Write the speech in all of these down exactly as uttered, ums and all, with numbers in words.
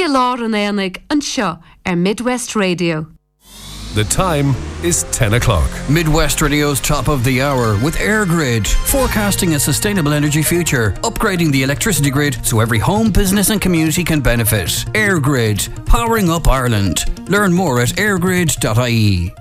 lár an éanaig an seo ar Midwest Radio. The time is ten o'clock. Midwest Radio's top of the hour with AirGrid, forecasting a sustainable energy future, upgrading the electricity grid so every home, business and community can benefit. AirGrid, powering up Ireland. Learn more at airgrid dot I E.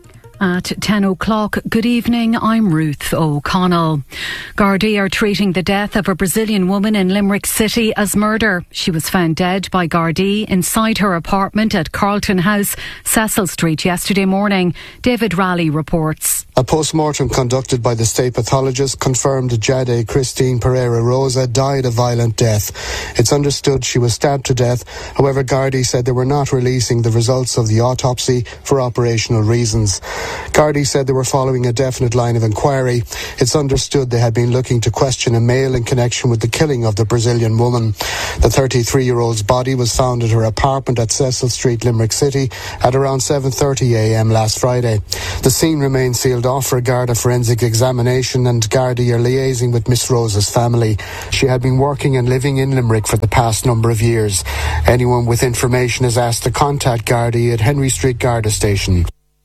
At ten o'clock, good evening, I'm Ruth O'Connell. Gardaí are treating the death of a Brazilian woman in Limerick City as murder. She was found dead by Gardaí inside her apartment at Carlton House, Cecil Street yesterday morning. David Raleigh reports. A post-mortem conducted by the state pathologist confirmed Jade Christine Pereira Rosa died a violent death. It's understood she was stabbed to death. However, Gardaí said they were not releasing the results of the autopsy for operational reasons. Gardaí said they were following a definite line of inquiry. It's understood they had been looking to question a male in connection with the killing of the Brazilian woman. The thirty-three-year-old's body was found at her apartment at Cecil Street, Limerick City at around seven thirty a m last Friday. The scene remains sealed off for Garda forensic examination, and Gardaí are liaising with Miss Rosa's family. She had been working and living in Limerick for the past number of years. Anyone with information is asked to contact Gardaí at Henry Street Garda Station.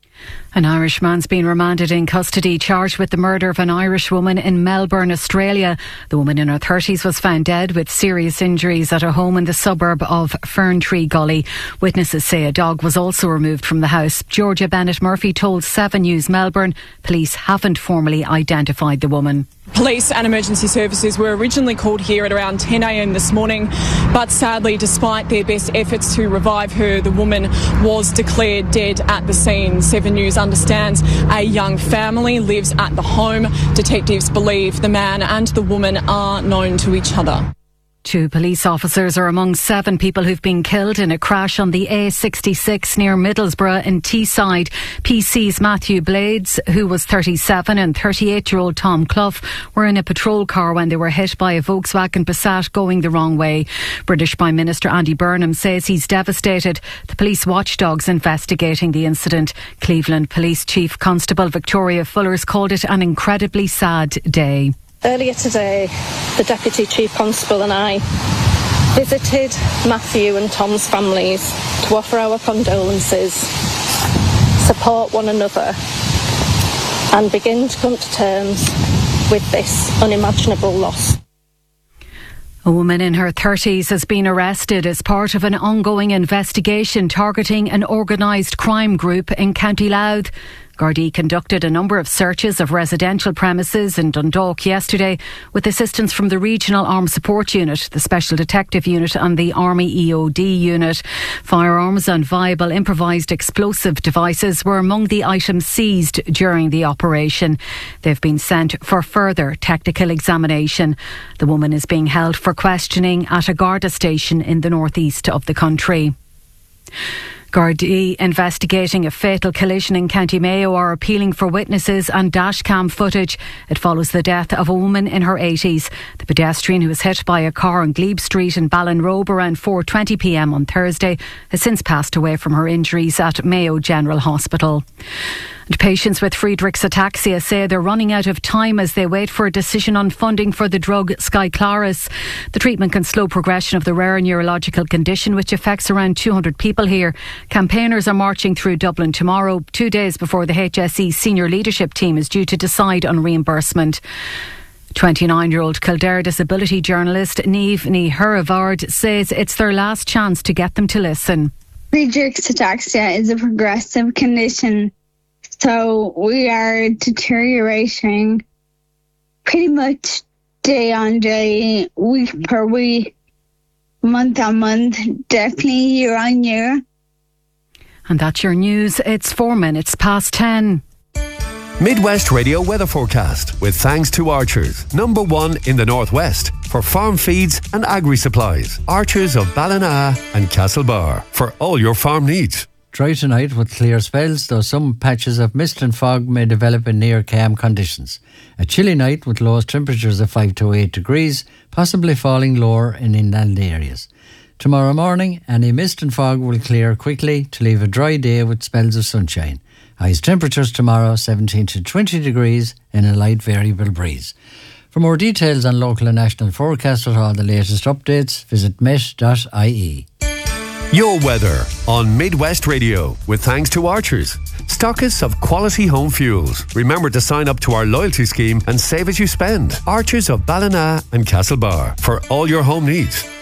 An Irishman's been remanded in custody, charged with the murder of an Irish woman in Melbourne, Australia. The woman in her thirties was found dead with serious injuries at a home in the suburb of Ferntree Gully. Witnesses say a dog was also removed from the house. Georgia Bennett Murphy told Seven News Melbourne police haven't formally identified the woman. Police and emergency services were originally called here at around ten a m this morning, but sadly, despite their best efforts to revive her, the woman was declared dead at the scene. Seven News understands a young family lives at the home. Detectives believe the man and the woman are known to each other. Two police officers are among seven people who've been killed in a crash on the A sixty-six near Middlesbrough in Teesside. P C's Matthew Blades, who was thirty-seven, and thirty-eight-year-old Tom Clough were in a patrol car when they were hit by a Volkswagen Passat going the wrong way. British Prime Minister Andy Burnham says he's devastated. The police watchdog's investigating the incident. Cleveland Police Chief Constable Victoria Fullers called it an incredibly sad day. Earlier today, the Deputy Chief Constable and I visited Matthew and Tom's families to offer our condolences, support one another, and begin to come to terms with this unimaginable loss. A woman in her thirties has been arrested as part of an ongoing investigation targeting an organised crime group in County Louth. Gardaí conducted a number of searches of residential premises in Dundalk yesterday with assistance from the Regional Armed Support Unit, the Special Detective Unit and the Army E O D Unit. Firearms and viable improvised explosive devices were among the items seized during the operation. They've been sent for further technical examination. The woman is being held for questioning at a Garda station in the northeast of the country. Gardaí investigating a fatal collision in County Mayo are appealing for witnesses and dashcam footage. It follows the death of a woman in her eighties. The pedestrian who was hit by a car on Glebe Street in Ballinrobe around four twenty p m on Thursday has since passed away from her injuries at Mayo General Hospital. And patients with Friedreich's ataxia say they're running out of time as they wait for a decision on funding for the drug Skyclarys. The treatment can slow progression of the rare neurological condition, which affects around two hundred people here. Campaigners are marching through Dublin tomorrow, two days before the H S E senior leadership team is due to decide on reimbursement. twenty-nine-year-old Kildare disability journalist Niamh Ní Hurivard says it's their last chance to get them to listen. Friedreich's ataxia is a progressive condition, so we are deteriorating pretty much day on day, week per week, month on month, definitely year on year. And that's your news. It's four minutes past ten. Midwest Radio weather forecast with thanks to Archers, number one in the northwest for farm feeds and agri supplies. Archers of Ballina and Castlebar for all your farm needs. Dry tonight with clear spells, though some patches of mist and fog may develop in near calm conditions. A chilly night with lowest temperatures of five to eight degrees, possibly falling lower in inland areas. Tomorrow morning, any mist and fog will clear quickly to leave a dry day with spells of sunshine. Highest temperatures tomorrow seventeen to twenty degrees in a light variable breeze. For more details on local and national forecasts with all the latest updates, visit met dot I E. Your weather on Midwest Radio with thanks to Archers, stockists of quality home fuels. Remember to sign up to our loyalty scheme and save as you spend. Archers of Ballina and Castlebar for all your home needs.